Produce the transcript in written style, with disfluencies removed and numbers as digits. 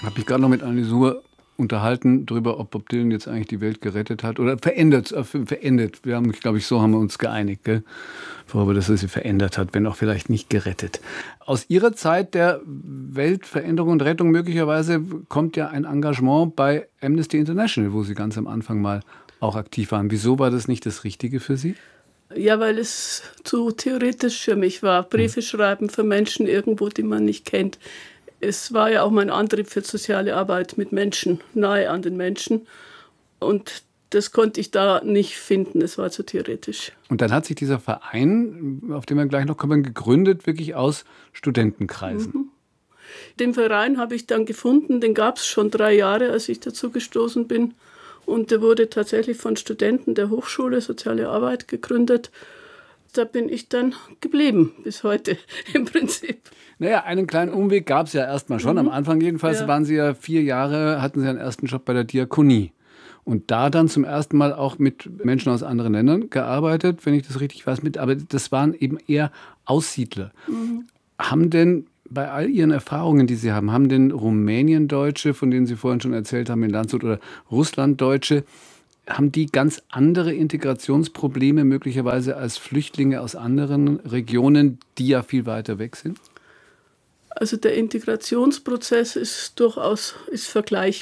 Habe ich gerade noch mit Anisur unterhalten darüber, ob Bob Dylan jetzt eigentlich die Welt gerettet hat oder verändert. Wir haben, glaube ich, so haben wir uns geeinigt, gell? Worüber, dass er sie verändert hat, wenn auch vielleicht nicht gerettet. Aus Ihrer Zeit der Weltveränderung und Rettung möglicherweise kommt ja ein Engagement bei Amnesty International, wo Sie ganz am Anfang mal auch aktiv waren. Wieso war das nicht das Richtige für Sie? Ja, weil es zu theoretisch für mich war. Briefe schreiben für Menschen irgendwo, die man nicht kennt. Es war ja auch mein Antrieb für soziale Arbeit mit Menschen, nahe an den Menschen. Und das konnte ich da nicht finden. Es war zu theoretisch. Und dann hat sich dieser Verein, auf den wir gleich noch kommen, gegründet, wirklich aus Studentenkreisen. Den Verein habe ich dann gefunden. Den gab es schon 3 Jahre, als ich dazu gestoßen bin. Und der wurde tatsächlich von Studenten der Hochschule Soziale Arbeit gegründet. Da bin ich dann geblieben, bis heute im Prinzip. Naja, einen kleinen Umweg gab es ja erstmal schon. Am Anfang jedenfalls waren Sie ja 4 Jahre, hatten Sie einen ersten Job bei der Diakonie. Und da dann zum ersten Mal auch mit Menschen aus anderen Ländern gearbeitet, wenn ich das richtig weiß. Aber das waren eben eher Aussiedler. Haben denn bei all Ihren Erfahrungen, die Sie haben denn Rumäniendeutsche, von denen Sie vorhin schon erzählt haben, in Landshut, oder Russlanddeutsche, haben die ganz andere Integrationsprobleme möglicherweise als Flüchtlinge aus anderen Regionen, die ja viel weiter weg sind? Also der Integrationsprozess ist durchaus vergleichbar.